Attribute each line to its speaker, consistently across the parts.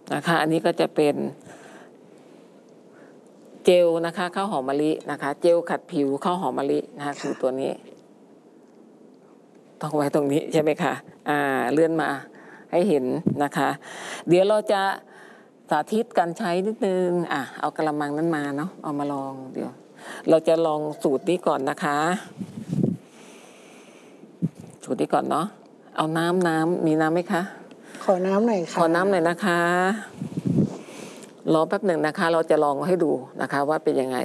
Speaker 1: นะคะอันนี้ก็จะเป็นเจลนะคะข้าวหอมมะลินะคะเจลขัดผิวข้าวหอมมะลินะคะคือตัวนี้ต้องไว้ตรงนี้ใช่ไหมคะเลื่อนมาให้เห็นนะคะเดี๋ยวเราจะสาธิตการใช้นิดนึงเอากระมังนั้นมาเนาะเอามาลองเดี๋ยวเราจะลองสูตรนี้ก่อนนะคะสูตรนี้ก่อนเนาะเอาน้ำมีน้ำไหมคะ
Speaker 2: ขอน้ำหน่อยค่ะ
Speaker 1: ขอน้ำหน่อยนะคะรอแป๊บหนึ่งนะคะเราจะลองให้ดูนะคะว่าเป็นยังไง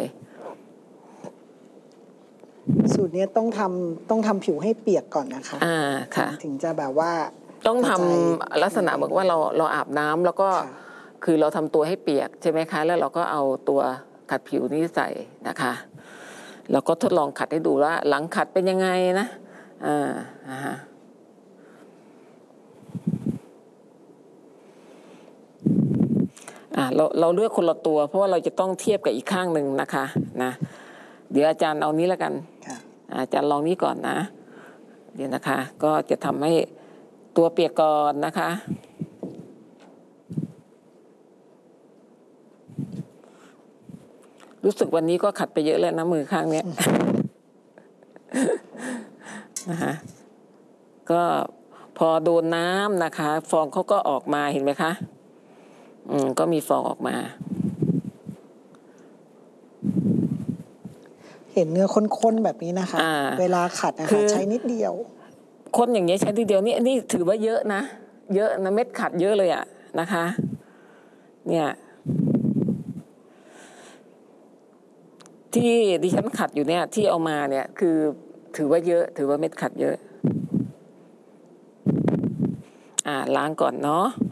Speaker 2: สูตรนี้ต้องทำผิวให้เปียกก่อนนะคะ
Speaker 1: ค่ะ
Speaker 2: ถึงจะแบบว่า
Speaker 1: ต้องทำลักษณะเหมือนว่าเราอาบน้ำแล้วก็คือเราทำตัวให้เปียกใช่ไหมคะแล้วเราก็เอาตัวขัดผิวนี้ใส่นะคะแล้วก็ทดลองขัดให้ดูว่าหลังขัดเป็นยังไงนะเราเลือกคนละตัวเพราะว่าเราจะต้องเทียบกับอีกข้างหนึ่งนะคะนะเดี๋ยวอาจารย์เอานี้แล้วกันอาจารย์ลองนี้ก่อนนะเดี๋ยวนะคะก็จะทำให้ตัวเปียกก่อนนะคะรู้สึกวันนี้ก็ขัดไปเยอะแล้วนะมือข้างเนี้ยนะคะก็พอโดนน้ำนะคะฟองเขาก็ออกมาเห็นไหมคะก็มีฟองออกมา
Speaker 2: เห็นเนื้อข้นๆแบบนี้นะคะเวลาขัดนะคะใช้นิดเดียว
Speaker 1: คนอย่างเงี้ยใช้นิดเดียวนี่ถือว่าเยอะนะเยอะนะเม็ดขัดเยอะเลยอะนะคะเนี่ยที่ดิฉันขัดอยู่เนี่ยที่เอามาเนี่ยคือถือว่าเยอะถือว่าเม็ดขัดเยอะล้างก่อนเนาะ